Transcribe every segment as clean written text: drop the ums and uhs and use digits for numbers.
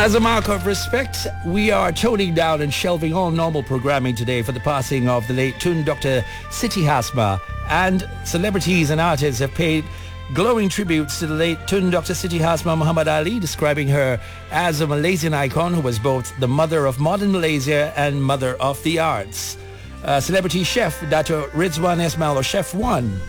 As a mark of respect, we are toning down and shelving all normal programming today for the passing of the late Tun Dr. Siti Hasma, and celebrities and artists have paid glowing tributes to the late Tun Dr. Siti Hasma Muhammad Ali, describing her as a Malaysian icon who was both the mother of modern Malaysia and mother of the arts. Celebrity chef Dato Rizwan Esmail, or Chef One,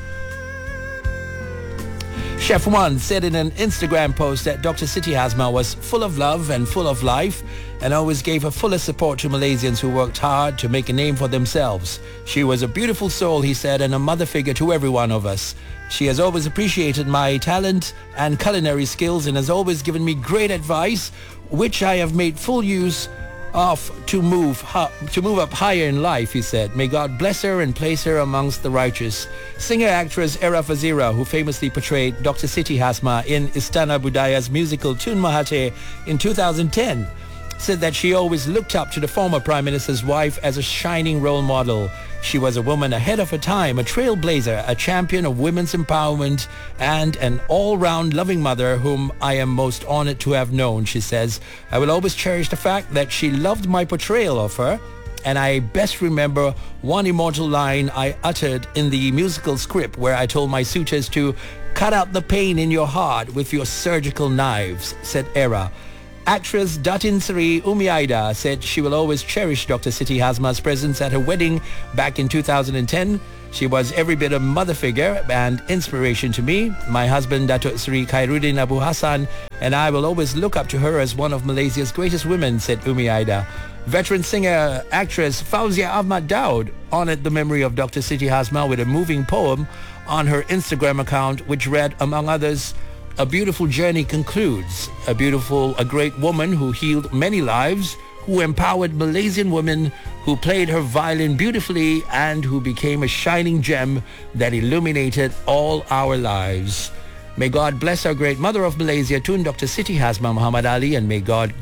said in an Instagram post that Dr. Siti Hasma was full of love and full of life and always gave her fullest support to Malaysians who worked hard to make a name for themselves. She was a beautiful soul, he said, and a mother figure to every one of us. She has always appreciated my talent and culinary skills and has always given me great advice, which I have made full use of to move up higher in life, he said. May God bless her and place her amongst the righteous. Singer-actress Era Fazira, who famously portrayed Dr. Siti Hasma in Istana Budaya's musical Tun Mahathir in 2010, said that she always looked up to the former Prime Minister's wife as a shining role model. She was a woman ahead of her time, a trailblazer, a champion of women's empowerment, and an all-round loving mother whom I am most honored to have known, she says. I will always cherish the fact that she loved my portrayal of her, and I best remember one immortal line I uttered in the musical script where I told my suitors to cut out the pain in your heart with your surgical knives, said Era. Actress Datin Seri Umiaida said she will always cherish Dr. Siti Hasma's presence at her wedding back in 2010. She was every bit a mother figure and inspiration to me. My husband, Datuk Seri Khairuddin Abu Hassan, and I will always look up to her as one of Malaysia's greatest women, said Umiaida. Veteran singer-actress Fauzia Ahmad Daud honored the memory of Dr. Siti Hasma with a moving poem on her Instagram account, which read, among others, "A beautiful journey concludes. A great woman who healed many lives, who empowered Malaysian women, who played her violin beautifully, and who became a shining gem that illuminated all our lives. May God bless our great mother of Malaysia, Tun Dr. Siti Hasma Muhammad Ali, and may God